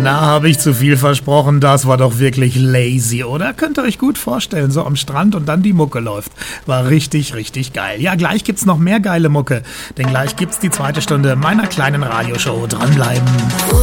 Na, habe ich zu viel versprochen? Das war doch wirklich lazy, oder? Könnt ihr euch gut vorstellen, so am Strand und dann die Mucke läuft. War richtig, richtig geil. Ja, gleich gibt's noch mehr geile Mucke, denn gleich gibt's die zweite Stunde meiner kleinen Radioshow. Dranbleiben.